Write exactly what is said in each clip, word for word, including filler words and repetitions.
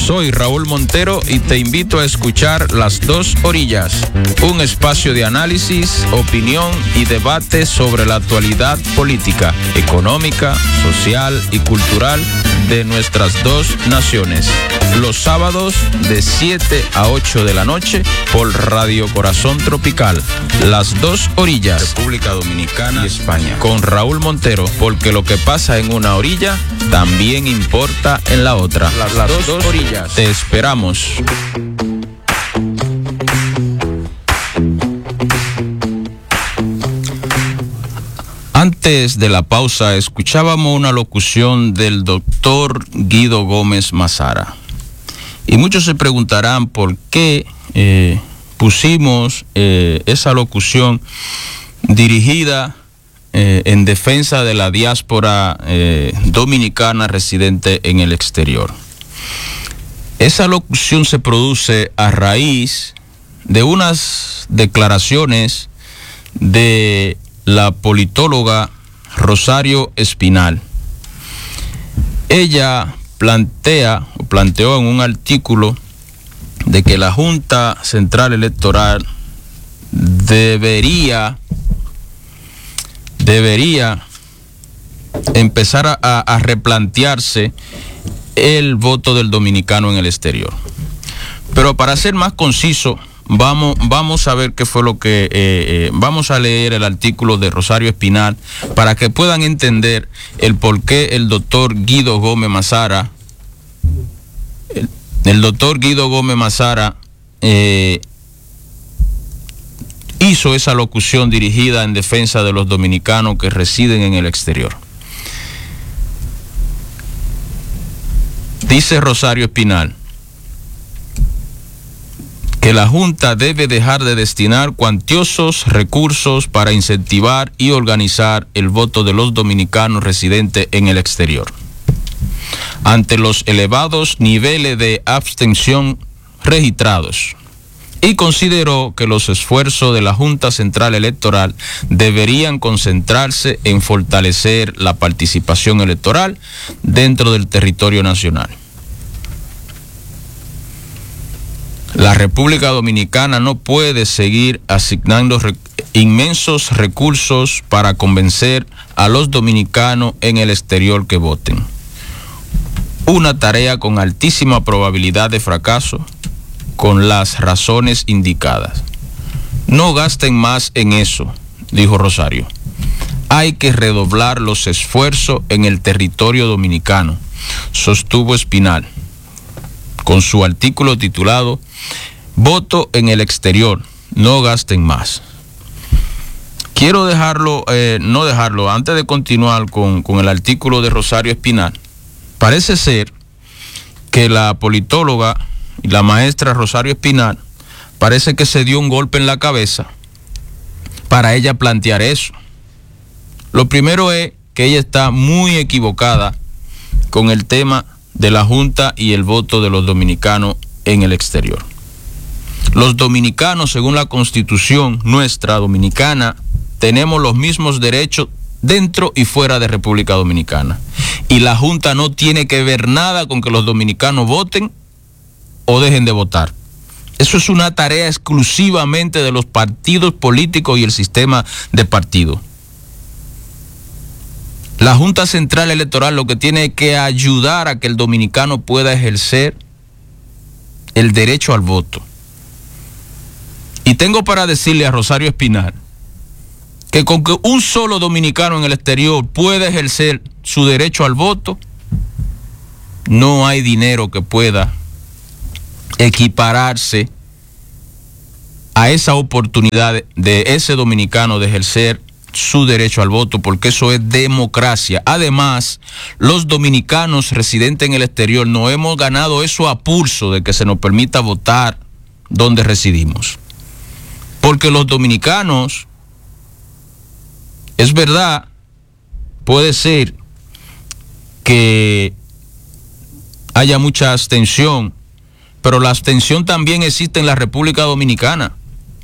Soy Raúl Montero y te invito a escuchar Las Dos Orillas, un espacio de análisis, opinión y debate sobre la actualidad política, económica, social y cultural de nuestras dos naciones. Los sábados de siete a ocho de la noche por Radio Corazón Tropical. Las Dos Orillas, República Dominicana y España. Con Raúl Montero, porque lo que pasa en una orilla también importa en la otra. Las, Las dos, dos orillas. Te esperamos. Antes de la pausa escuchábamos una locución del doctor Guido Gómez Mazara. Y muchos se preguntarán por qué eh, pusimos eh, esa locución dirigida eh, en defensa de la diáspora eh, dominicana residente en el exterior. Esa locución se produce a raíz de unas declaraciones de la politóloga Rosario Espinal. Ella plantea o planteó en un artículo de que la Junta Central Electoral debería debería empezar a, a replantearse el voto del dominicano en el exterior. Pero para ser más conciso, Vamos, vamos a ver qué fue lo que... Eh, eh, vamos a leer el artículo de Rosario Espinal para que puedan entender el por qué el doctor Guido Gómez Mazara, el, el doctor Guido Gómez Mazara eh, hizo esa locución dirigida en defensa de los dominicanos que residen en el exterior. Dice Rosario Espinal que la Junta debe dejar de destinar cuantiosos recursos para incentivar y organizar el voto de los dominicanos residentes en el exterior. Ante los elevados niveles de abstención registrados, y consideró que los esfuerzos de la Junta Central Electoral deberían concentrarse en fortalecer la participación electoral dentro del territorio nacional. La República Dominicana no puede seguir asignando re- inmensos recursos para convencer a los dominicanos en el exterior que voten. Una tarea con altísima probabilidad de fracaso, con las razones indicadas. No gasten más en eso, dijo Rosario. Hay que redoblar los esfuerzos en el territorio dominicano, sostuvo Espinal, con su artículo titulado Voto en el exterior, no gasten más. Quiero dejarlo, eh, no dejarlo, antes de continuar con, con el artículo de Rosario Espinal. Parece ser que la politóloga y la maestra Rosario Espinal parece que se dio un golpe en la cabeza para ella plantear eso. Lo primero es que ella está muy equivocada con el tema de la Junta y el voto de los dominicanos en el exterior. Los dominicanos, según la Constitución nuestra dominicana, tenemos los mismos derechos dentro y fuera de República Dominicana. Y la Junta no tiene que ver nada con que los dominicanos voten o dejen de votar. Eso es una tarea exclusivamente de los partidos políticos y el sistema de partidos. La Junta Central Electoral lo que tiene que ayudar a que el dominicano pueda ejercer el derecho al voto. Y tengo para decirle a Rosario Espinal que con que un solo dominicano en el exterior pueda ejercer su derecho al voto, no hay dinero que pueda equipararse a esa oportunidad de ese dominicano de ejercer su derecho al voto, porque eso es democracia. Además, los dominicanos residentes en el exterior no hemos ganado eso a pulso de que se nos permita votar donde residimos. Porque los dominicanos, es verdad, puede ser que haya mucha abstención, pero la abstención también existe en la República Dominicana.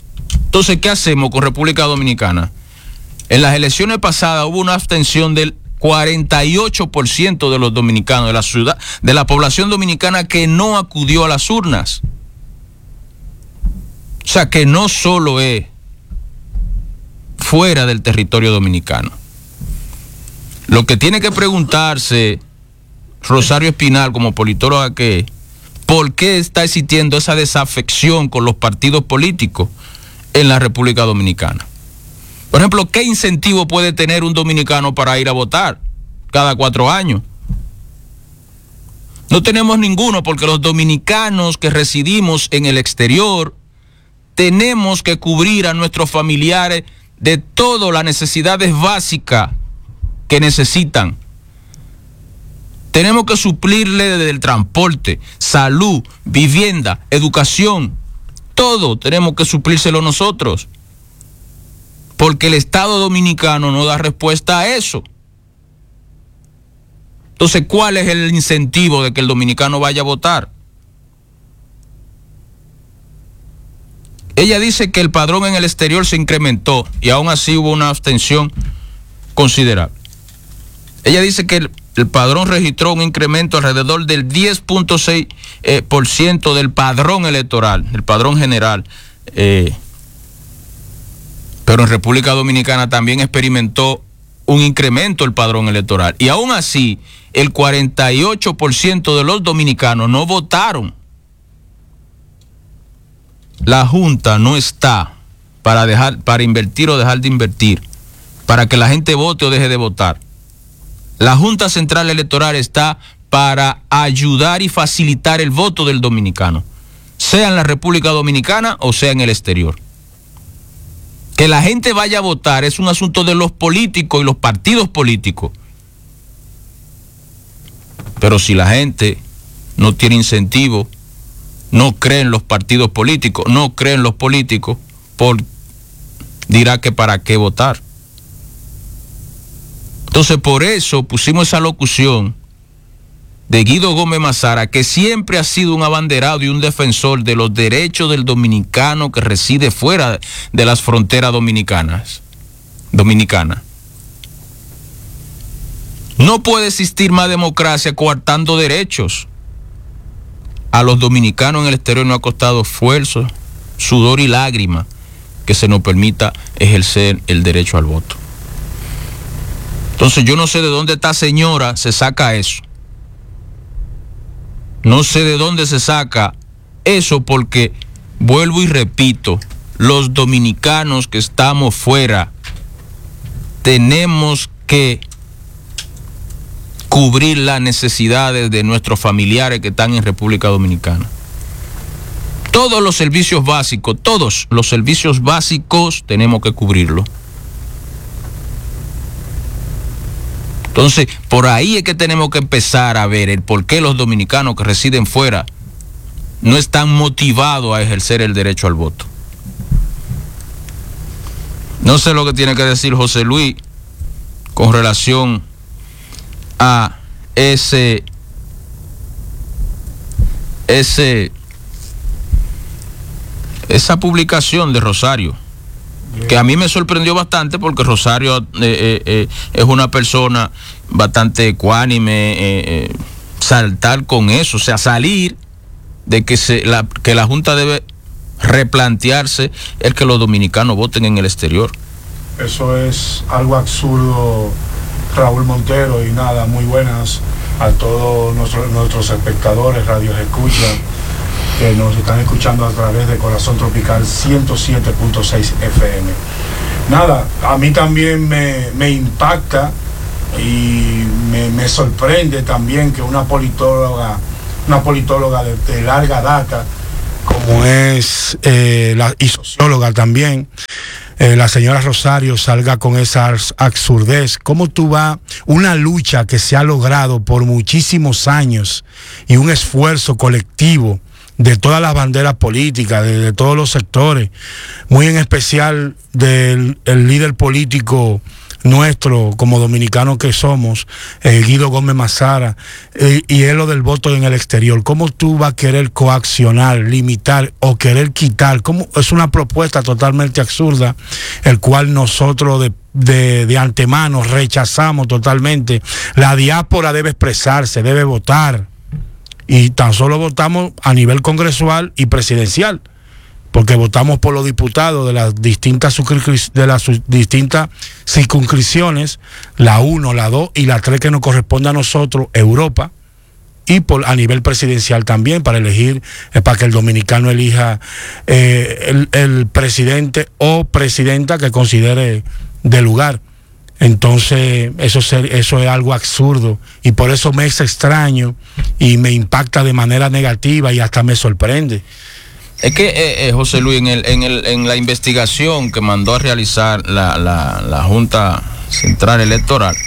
Entonces, ¿qué hacemos con República Dominicana? En las elecciones pasadas hubo una abstención del cuarenta y ocho por ciento de los dominicanos, de la ciudad, de la población dominicana que no acudió a las urnas. O sea que no solo es fuera del territorio dominicano. Lo que tiene que preguntarse Rosario Espinal, como politóloga que es, ¿por qué está existiendo esa desafección con los partidos políticos en la República Dominicana? Por ejemplo, ¿qué incentivo puede tener un dominicano para ir a votar cada cuatro años? No tenemos ninguno, porque los dominicanos que residimos en el exterior tenemos que cubrir a nuestros familiares de todas las necesidades básicas que necesitan. Tenemos que suplirle desde el transporte, salud, vivienda, educación, todo tenemos que suplírselo nosotros, porque el Estado dominicano no da respuesta a eso. Entonces, ¿cuál es el incentivo de que el dominicano vaya a votar? Ella dice que el padrón en el exterior se incrementó y aún así hubo una abstención considerable. Ella dice que el, el padrón registró un incremento alrededor del diez punto seis por ciento del padrón electoral, el padrón general. Eh, pero en República Dominicana también experimentó un incremento el padrón electoral. Y aún así, el cuarenta y ocho por ciento de los dominicanos no votaron. La Junta no está para dejar, para invertir o dejar de invertir, para que la gente vote o deje de votar. La Junta Central Electoral está para ayudar y facilitar el voto del dominicano, sea en la República Dominicana o sea en el exterior. Que la gente vaya a votar es un asunto de los políticos y los partidos políticos. Pero si la gente no tiene incentivo, no cree en los partidos políticos, no cree en los políticos, por, dirá que para qué votar. Entonces, por eso pusimos esa locución de Guido Gómez Mazara, que siempre ha sido un abanderado y un defensor de los derechos del dominicano que reside fuera de las fronteras dominicanas. Dominicana. No puede existir más democracia coartando derechos. A los dominicanos en el exterior nos ha costado esfuerzo, sudor y lágrimas que se nos permita ejercer el derecho al voto. Entonces yo no sé de dónde esta señora se saca eso. No sé de dónde se saca eso, porque vuelvo y repito, los dominicanos que estamos fuera tenemos que cubrir las necesidades de nuestros familiares que están en República Dominicana. Todos los servicios básicos, todos los servicios básicos tenemos que cubrirlo. Entonces, por ahí es que tenemos que empezar a ver el por qué los dominicanos que residen fuera no están motivados a ejercer el derecho al voto. No sé lo que tiene que decir José Luis con relación a ese ese esa publicación de Rosario, que a mí me sorprendió bastante, porque Rosario eh, eh, eh, es una persona bastante ecuánime. eh, eh, saltar con eso, o sea, salir de que se la, que la Junta debe replantearse el que los dominicanos voten en el exterior. Eso es algo absurdo, Raúl Montero, y nada, muy buenas a todos nuestros, nuestros espectadores, radios escuchan, que nos están escuchando a través de Corazón Tropical ciento siete punto seis F M. Nada, a mí también me, me impacta y me, me sorprende también que una politóloga, una politóloga de, de larga data, como es eh, la, y socióloga también, Eh, la señora Rosario, salga con esa absurdez. ¿Cómo tú vas? Una lucha que se ha logrado por muchísimos años y un esfuerzo colectivo de todas las banderas políticas, de, de todos los sectores, muy en especial del el líder político nuestro, como dominicanos que somos, eh, Guido Gómez Mazara, eh, y es lo del voto en el exterior. ¿Cómo tú vas a querer coaccionar, limitar o querer quitar? ¿Cómo? Es una propuesta totalmente absurda, el cual nosotros de De, de antemano rechazamos totalmente. La diáspora debe expresarse, debe votar, y tan solo votamos a nivel congresual y presidencial, porque votamos por los diputados de las distintas de las distintas circunscripciones, la uno, la dos y la tres que nos corresponde a nosotros, Europa, y por a nivel presidencial también, para elegir, eh, para que el dominicano elija eh, el, el presidente o presidenta que considere de lugar. Entonces eso, eso es algo absurdo, y por eso me es extraño y me impacta de manera negativa y hasta me sorprende. Es que eh, eh, José Luis, en, el, en, el, en la investigación que mandó a realizar la, la, la Junta Central Electoral,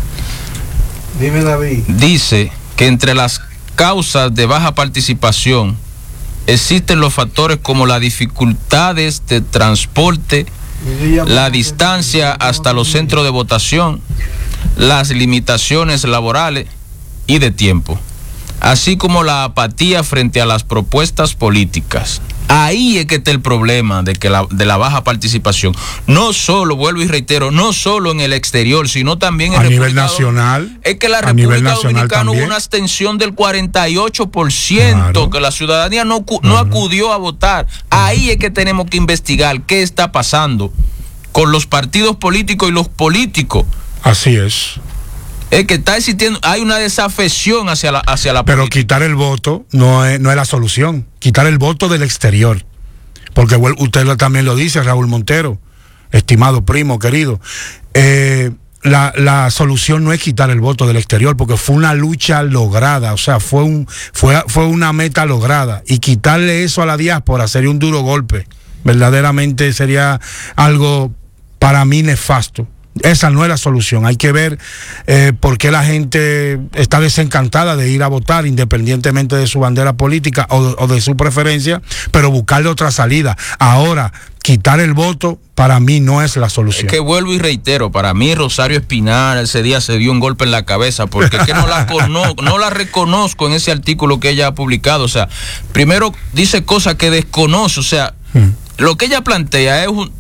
dime, David, dice que entre las causas de baja participación existen los factores como las dificultades de transporte, la distancia hasta los centros de votación, las limitaciones laborales y de tiempo, así como la apatía frente a las propuestas políticas. Ahí es que está el problema de que la, de la baja participación. No solo, vuelvo y reitero, no solo en el exterior, sino también en a nivel nacional. Es que la República Dominicana hubo una abstención del cuarenta y ocho por ciento, claro, que la ciudadanía no, no uh-huh. acudió a votar. Ahí es que tenemos que investigar qué está pasando con los partidos políticos y los políticos. Así es. Es que está existiendo, hay una desafección hacia la, hacia la Pero política. Quitar el voto no es, no es la solución. Quitar el voto del exterior. Porque usted también lo dice, Raúl Montero, estimado primo, querido. Eh, la, la solución no es quitar el voto del exterior, porque fue una lucha lograda, o sea, fue, un, fue, fue una meta lograda. Y quitarle eso a la diáspora sería un duro golpe. Verdaderamente sería algo para mí nefasto. Esa no es la solución. Hay que ver eh, por qué la gente está desencantada de ir a votar, independientemente de su bandera política o, o de su preferencia, pero buscarle otra salida. Ahora, quitar el voto para mí no es la solución. Es que vuelvo y reitero, para mí Rosario Espinal ese día se dio un golpe en la cabeza, porque es que no la, cono, no la reconozco en ese artículo que ella ha publicado. O sea, primero dice cosas que desconoce. O sea, hmm. lo que ella plantea es un...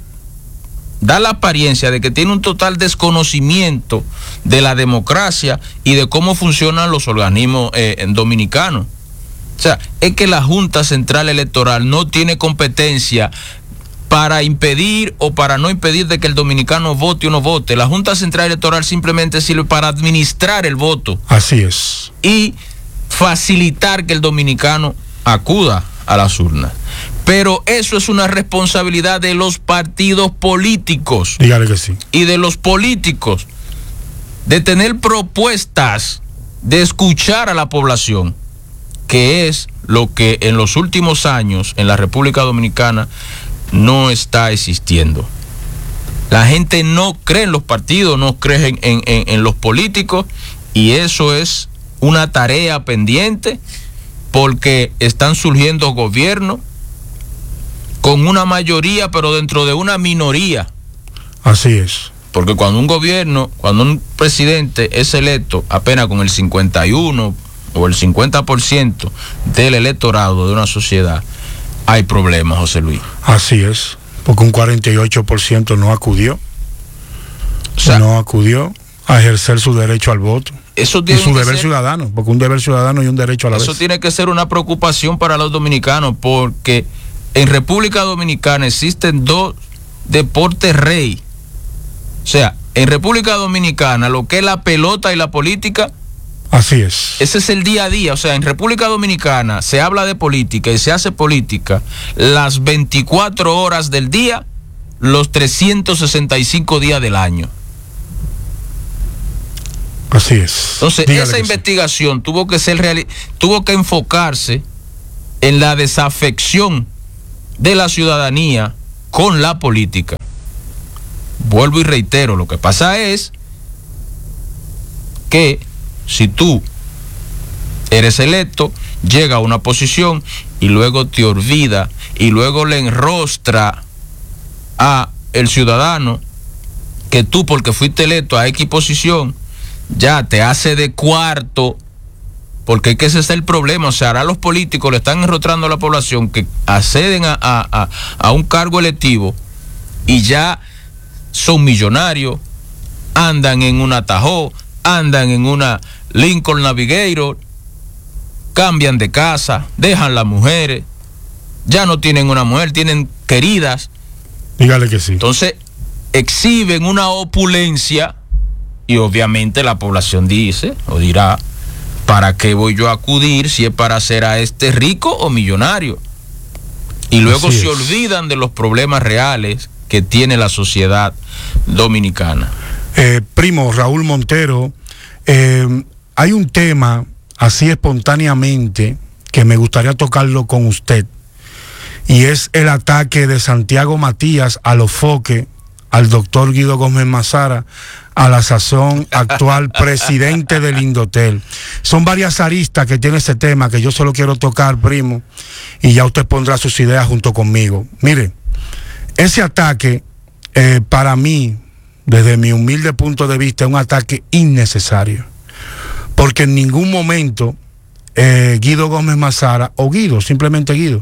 da la apariencia de que tiene un total desconocimiento de la democracia y de cómo funcionan los organismos eh, dominicanos. O sea, es que la Junta Central Electoral no tiene competencia para impedir o para no impedir de que el dominicano vote o no vote. La Junta Central Electoral simplemente sirve para administrar el voto. Así es. Y facilitar que el dominicano acuda a las urnas. Pero eso es una responsabilidad de los partidos políticos. Dígale que sí. Y de los políticos, de tener propuestas, de escuchar a la población, que es lo que en los últimos años en la República Dominicana no está existiendo. La gente no cree en los partidos, no cree en, en, en, en los políticos, y eso es una tarea pendiente, porque están surgiendo gobiernos con una mayoría, pero dentro de una minoría. Así es. Porque cuando un gobierno, cuando un presidente es electo apenas con el cincuenta y uno o el cincuenta por ciento del electorado de una sociedad, hay problemas, José Luis. Así es, porque un cuarenta y ocho por ciento no acudió. O sea, no acudió a ejercer su derecho al voto. Eso tiene y su que deber ser, ciudadano, porque un deber ciudadano y un derecho a la eso vez. Tiene que ser una preocupación para los dominicanos, porque en República Dominicana existen dos deportes rey. O sea, en República Dominicana lo que es la pelota y la política, así es. Ese es el día a día. O sea, en República Dominicana se habla de política y se hace política las veinticuatro horas del día, los trescientos sesenta y cinco días del año. Así es. Entonces, Dígale esa investigación sí. tuvo que ser reali- tuvo que enfocarse en la desafección de la ciudadanía con la política. Vuelvo y reitero, lo que pasa es que si tú eres electo, llega a una posición y luego te olvida y luego le enrostra a el ciudadano que tú, porque fuiste electo a X posición, ya te hace de cuarto, porque es que ese es el problema. O sea, ahora los políticos le están enrotrando a la población que acceden a, a, a, a un cargo electivo y ya son millonarios, andan en una Tahoe, andan en una Lincoln Navigator, cambian de casa, dejan las mujeres, ya no tienen una mujer, tienen queridas. Dígale que sí. Entonces, exhiben una opulencia y obviamente la población dice o dirá, ¿para qué voy yo a acudir si es para hacer a este rico o millonario? Y luego se olvidan de los problemas reales que tiene la sociedad dominicana. Eh, primo Raúl Montero, eh, hay un tema así espontáneamente que me gustaría tocarlo con usted, y es el ataque de Santiago Matías a los foques al doctor Guido Gómez Mazara, a la sazón actual presidente del Indotel. Son varias aristas que tiene ese tema que yo solo quiero tocar, primo, y ya usted pondrá sus ideas junto conmigo. Mire, ese ataque, eh, para mí, desde mi humilde punto de vista, es un ataque innecesario, porque en ningún momento eh, Guido Gómez Mazara, o Guido, simplemente Guido,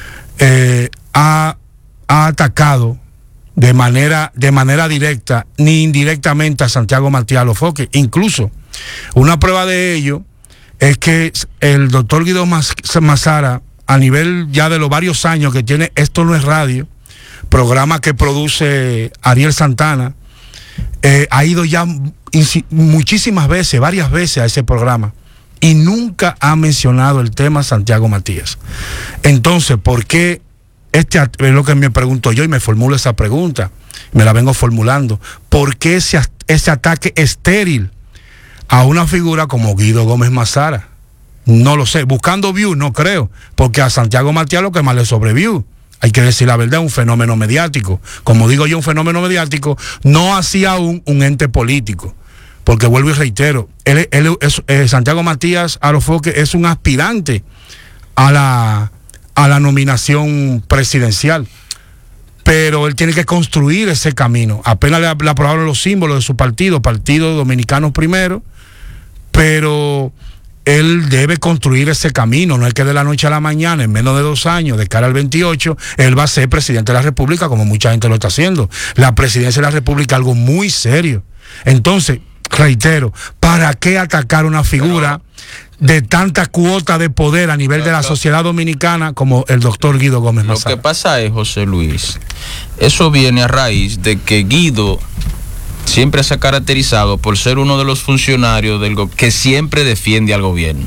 eh, ha, ha atacado de manera, de manera directa ni indirectamente a Santiago Matías Alofoque. Incluso una prueba de ello es que el doctor Guido Mazara, a nivel ya de los varios años que tiene Esto No Es Radio, programa que produce Ariel Santana, eh, ha ido ya muchísimas veces, varias veces a ese programa, y nunca ha mencionado el tema Santiago Matías. Entonces, ¿por qué? Este es lo que me pregunto yo, y me formulo esa pregunta, me la vengo formulando. ¿Por qué ese, ese ataque estéril a una figura como Guido Gómez Mazara? No lo sé. Buscando view, no creo, porque a Santiago Matías lo que más le sobrevivió, hay que decir la verdad, un fenómeno mediático. Como digo yo, un fenómeno mediático, no así aún un ente político. Porque vuelvo y reitero, él, él es, eh, Santiago Matías Alofoque es un aspirante a la... a la nominación presidencial, pero él tiene que construir ese camino. Apenas le, le aprobaron los símbolos de su partido, Partido Dominicano Primero, pero él debe construir ese camino. No es que de la noche a la mañana, en menos de dos años, de cara al veintiocho, él va a ser presidente de la República, como mucha gente lo está haciendo. La presidencia de la República es algo muy serio. Entonces, reitero, ¿para qué atacar una figura de tanta cuota de poder a nivel de la sociedad dominicana como el doctor Guido Gómez Mazara? Lo que pasa es, José Luis, eso viene a raíz de que Guido siempre se ha caracterizado por ser uno de los funcionarios del go- que siempre defiende al gobierno.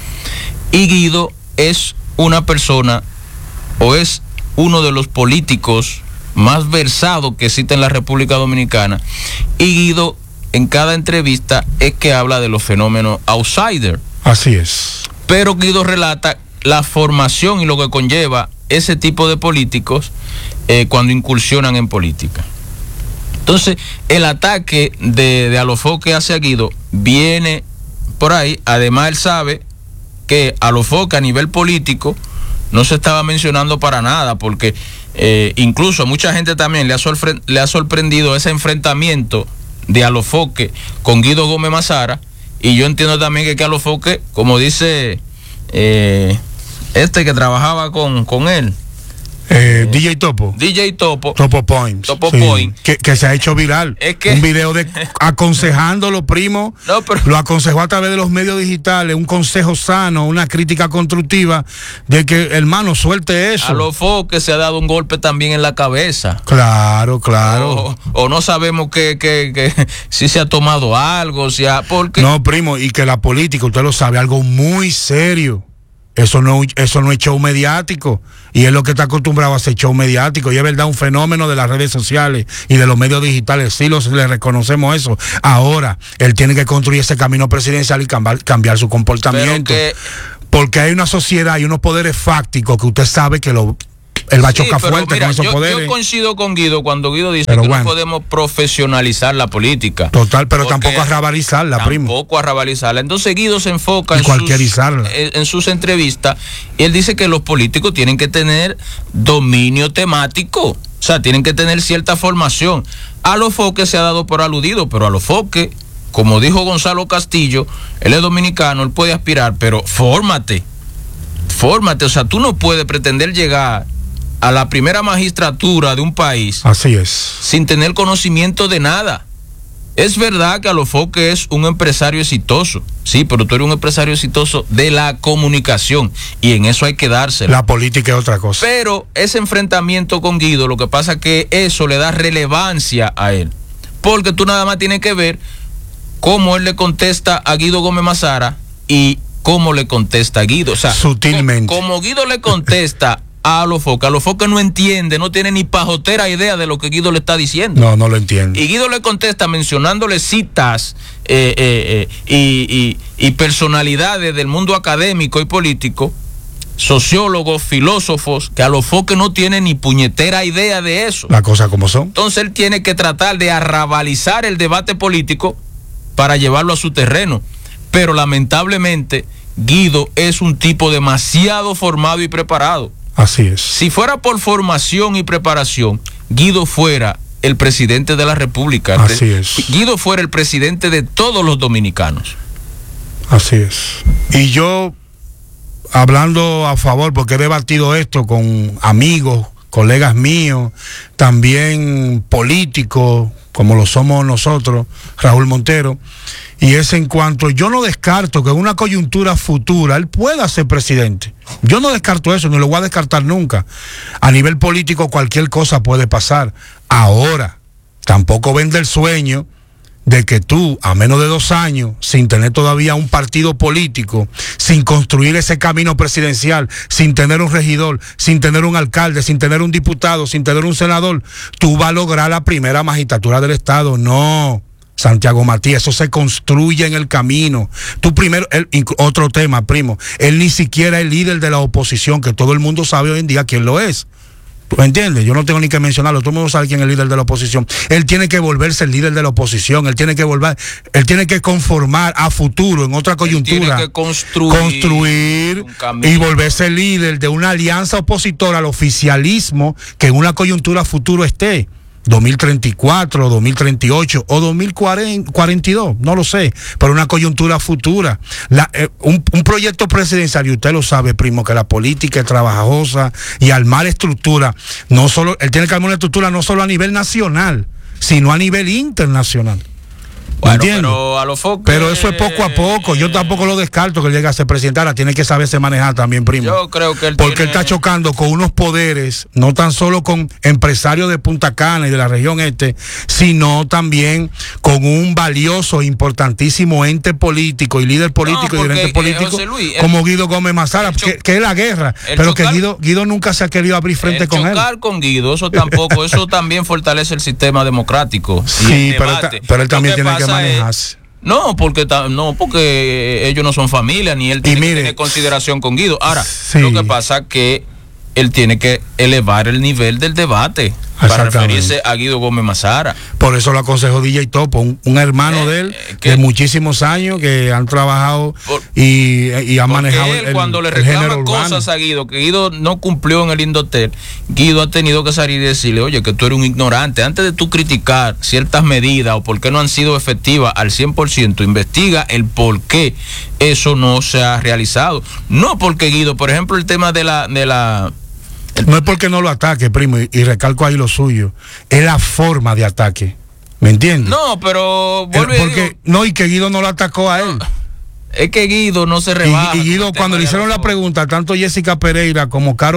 Y Guido es una persona, o es uno de los políticos más versados que existe en la República Dominicana. Y Guido, en cada entrevista, es que habla de los fenómenos outsider. Así es. Pero Guido relata la formación y lo que conlleva ese tipo de políticos eh, cuando incursionan en política. Entonces, el ataque de, de Alofoque hacia Guido viene por ahí. Además, él sabe que Alofoque a nivel político no se estaba mencionando para nada, porque eh, incluso a mucha gente también le ha, sorpre- le ha sorprendido ese enfrentamiento de Alofoque con Guido Gómez Mazara. Y yo entiendo también que, que Alofoque, como dice eh, este que trabajaba con, con él, Eh, eh, D J Topo. D J Topo. Topo Point. Topo sí, Point. Que, que se ha hecho viral. Es que, un video de aconsejándolo, primo. No, pero, lo aconsejó a través de los medios digitales. Un consejo sano, una crítica constructiva de que, hermano, suelte eso. Alofoque se ha dado un golpe también en la cabeza. Claro, claro. O, o no sabemos que, que, que si se ha tomado algo, si ha, porque... No, primo, y que la política, usted lo sabe, algo muy serio. Eso no, eso no es show mediático, y es lo que está acostumbrado a hacer show mediático, y es verdad, un fenómeno de las redes sociales y de los medios digitales, sí los, le reconocemos eso. Ahora, él tiene que construir ese camino presidencial y cambiar, cambiar su comportamiento, que, porque hay una sociedad y unos poderes fácticos que usted sabe que lo... Él va a chocar sí, fuerte mira, con esos yo, poderes. Yo coincido con Guido cuando Guido dice pero que bueno, no podemos profesionalizar la política. Total, pero tampoco arrabalizarla, primo. Tampoco arrabalizarla. Entonces Guido se enfoca en sus, en sus entrevistas, y él dice que los políticos tienen que tener dominio temático. O sea, tienen que tener cierta formación. Alofoque se ha dado por aludido, pero Alofoque, como dijo Gonzalo Castillo, él es dominicano, él puede aspirar, pero fórmate, fórmate. O sea, tú no puedes pretender llegar a la primera magistratura de un país. Así es. Sin tener conocimiento de nada. Es verdad que Alofoque es un empresario exitoso, sí, pero tú eres un empresario exitoso de la comunicación y en eso hay que dársela. La política es otra cosa. Pero ese enfrentamiento con Guido, lo que pasa es que eso le da relevancia a él, porque tú nada más tienes que ver cómo él le contesta a Guido Gómez Mazara y cómo le contesta a Guido. O sea, sutilmente. Co- como Guido le contesta a Alofoque, Alofoque no entiende, no tiene ni pajotera idea de lo que Guido le está diciendo. No, no lo entiende. Y Guido le contesta mencionándole citas eh, eh, eh, y, y, y personalidades del mundo académico y político, sociólogos, filósofos, que Alofoque no tiene ni puñetera idea de eso. Las cosas como son. Entonces él tiene que tratar de arrabalizar el debate político para llevarlo a su terreno. Pero lamentablemente Guido es un tipo demasiado formado y preparado. Así es. Si fuera por formación y preparación, Guido fuera el presidente de la República. Así es. Guido fuera el presidente de todos los dominicanos. Así es. Y yo, hablando a favor, porque he debatido esto con amigos, colegas míos, también políticos, como lo somos nosotros, Raúl Montero, y es en cuanto, yo no descarto que en una coyuntura futura él pueda ser presidente. Yo no descarto eso, ni lo voy a descartar nunca. A nivel político cualquier cosa puede pasar. Ahora, tampoco vende el sueño de que tú, a menos de dos años, sin tener todavía un partido político, sin construir ese camino presidencial, sin tener un regidor, sin tener un alcalde, sin tener un diputado, sin tener un senador, tú vas a lograr la primera magistratura del Estado. No, Santiago Matías, eso se construye en el camino. Tú primero, él, otro tema, primo, él ni siquiera es líder de la oposición, que todo el mundo sabe hoy en día quién lo es. ¿Tú me entiendes? Yo no tengo ni que mencionarlo, todo el mundo sabe quién es el líder de la oposición. Él tiene que volverse el líder de la oposición, él tiene que volver, él tiene que conformar a futuro, en otra coyuntura, él tiene que construir, construir y volverse el líder de una alianza opositora al oficialismo que en una coyuntura futuro esté. dos mil treinta y cuatro, dos mil treinta y ocho o dos mil cuarenta y dos, no lo sé, pero una coyuntura futura. La, eh, un, un proyecto presidencial, y usted lo sabe, primo, que la política es trabajosa y armar estructura, no solo, él tiene que armar una estructura no solo a nivel nacional, sino a nivel internacional. Bueno, pero, a lo foco, pero eso es poco a poco. Yo tampoco lo descarto que él llegue a ser presidente. Ahora tiene que saberse manejar también, primo. Yo creo que él porque tiene... él está chocando con unos poderes, no tan solo con empresarios de Punta Cana y de la región este, sino también con un valioso, importantísimo ente político y líder político no, porque, y dirigente político eh, Luis, como el, Guido Gómez Mazara, que, que es la guerra. Pero chocar, que Guido, Guido nunca se ha querido abrir frente con él. Chocar con Guido, eso tampoco, eso también fortalece el sistema democrático. Sí, pero él, pero él también tiene que manejarse. No, porque no, porque ellos no son familia, ni él tiene mire, que tener consideración con Guido. Ahora, sí. Lo que pasa es que él tiene que elevar el nivel del debate para referirse a Guido Gómez Mazara. Por eso lo aconsejó D J Topo, un, un hermano eh, de él que, de muchísimos años que han trabajado por, y, y han manejado él, el, cuando le el reclama cosas a Guido, que Guido no cumplió en el Indotel, Guido ha tenido que salir y decirle, oye, que tú eres un ignorante. Antes de tú criticar ciertas medidas o por qué no han sido efectivas al cien por ciento, investiga el por qué eso no se ha realizado. No porque Guido, por ejemplo, el tema de la... De la no es porque no lo ataque, primo, y, y recalco ahí lo suyo, es la forma de ataque, ¿me entiendes? No, pero vuelve, porque digo, no, y que Guido no lo atacó a él. No, es que Guido no se rebaja. Y, y Guido, cuando le hicieron la pregunta, tanto Jessica Pereira como Caro